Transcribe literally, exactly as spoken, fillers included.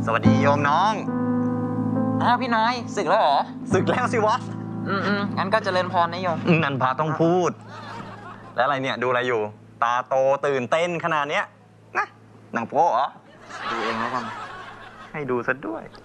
สวัสดีโยมน้องอ้าวพี่นายศึกแล้วเหรอศึกแล้วสิวะอืมอืมงั้นก็เจริญพรนะโยมนันพาต้องพูด แล้วอะไรเนี่ยดูอะไรอยู่ ตาโตตื่นเต้นขนาดเนี้ยนะหนังโป๊เหรอดูเองแล้วกันให้ดูซะด้วย